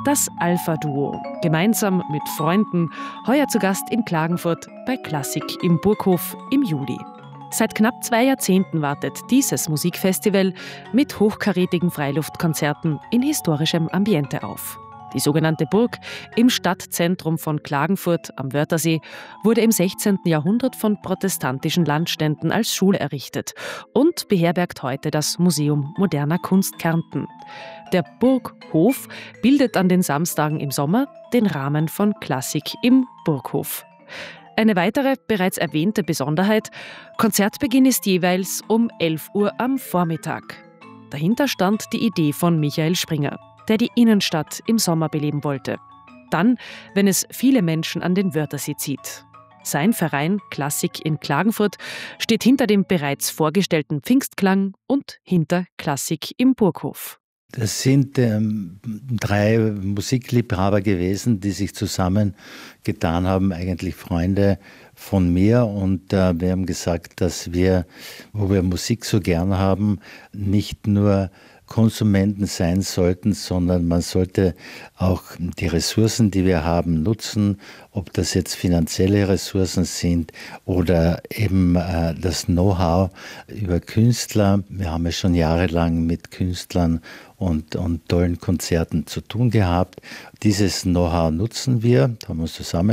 Das Alpha-Duo, gemeinsam mit Freunden, heuer zu Gast in Klagenfurt bei Klassik im Burghof im Juli. Seit knapp 2 Jahrzehnten wartet dieses Musikfestival mit hochkarätigen Freiluftkonzerten in historischem Ambiente auf. Die sogenannte Burg im Stadtzentrum von Klagenfurt am Wörthersee wurde im 16. Jahrhundert von protestantischen Landständen als Schule errichtet und beherbergt heute das Museum moderner Kunst Kärnten. Der Burghof bildet an den Samstagen im Sommer den Rahmen von Klassik im Burghof. Eine weitere, bereits erwähnte Besonderheit: Konzertbeginn ist jeweils um 11 Uhr am Vormittag. Dahinter stand die Idee von Michael Springer, der die Innenstadt im Sommer beleben wollte. Dann, wenn es viele Menschen an den Wörthersee zieht. Sein Verein Klassik in Klagenfurt steht hinter dem bereits vorgestellten Pfingstklang und hinter Klassik im Burghof. Das sind 3 Musikliebhaber gewesen, die sich zusammengetan haben, eigentlich Freunde von mir. Und wir haben gesagt, dass wir, wo wir Musik so gern haben, nicht nur Konsumenten sein sollten, sondern man sollte auch die Ressourcen, die wir haben, nutzen, ob das jetzt finanzielle Ressourcen sind oder eben das Know-how über Künstler. Wir haben ja schon jahrelang mit Künstlern und tollen Konzerten zu tun gehabt. Dieses Know-how nutzen wir, haben uns zusammen